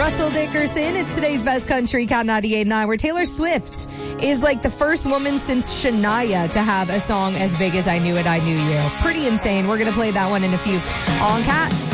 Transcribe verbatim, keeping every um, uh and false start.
Russell Dickerson. It's today's best country, Cat ninety-eight point nine, where Taylor Swift is like the first woman since Shania to have a song as big as I Knew It, I Knew You. Pretty insane. We're going to play that one in a few on Cat.